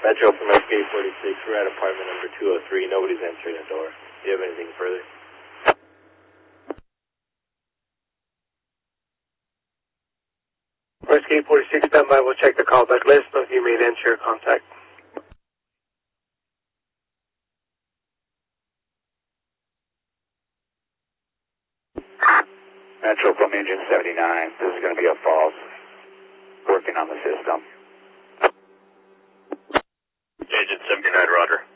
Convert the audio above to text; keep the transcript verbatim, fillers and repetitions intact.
Metro from S K forty-six, we're at apartment number two oh three, nobody's answering the door. Do you have anything further? S K forty-six, stand by, we'll check the call back. Let us know if you made answer your contact. Metro from engine seventy-nine, this is going to be a false. Working on the system. Agent seventy-nine, roger.